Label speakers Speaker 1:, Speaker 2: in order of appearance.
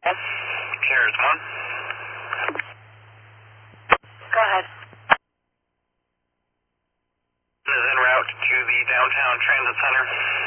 Speaker 1: Chairs 1.
Speaker 2: Go ahead.
Speaker 1: Is en route to the downtown transit center.